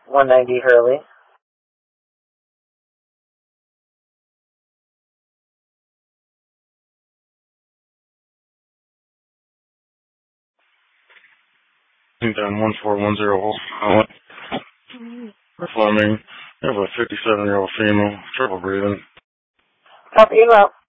190 Hurley. Down 1410 Fleming. You have a 57-year-old female, triple breathing. Copy you out.